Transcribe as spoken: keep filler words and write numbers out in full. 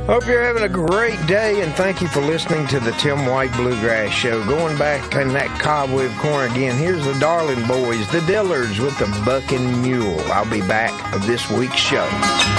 Hope you're having a great day, and thank you for listening to the Tim White Bluegrass Show. Going back in that cobweb corner again, here's the Darling Boys, the Dillards with the Bucking Mule. I'll be back of this week's show.